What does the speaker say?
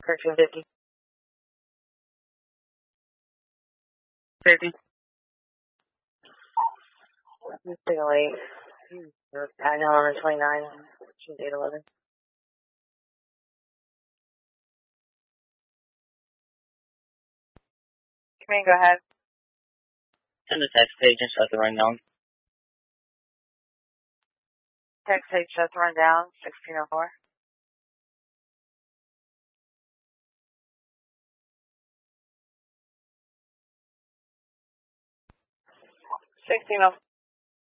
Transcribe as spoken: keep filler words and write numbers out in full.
thirteen fifty. thirteen. Let's take a late. I know on the twenty-nine. She's eight eleven. Come in, go ahead. Send the text page and shut the rundown. Text page shut the rundown, sixteen oh four. sixteen oh four.